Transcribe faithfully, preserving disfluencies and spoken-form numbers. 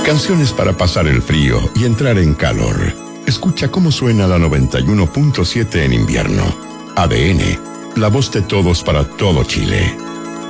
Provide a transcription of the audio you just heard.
Canciones para pasar el frío y entrar en calor. Escucha cómo suena la noventa y uno punto siete en invierno. A D N, la voz de todos para todo Chile.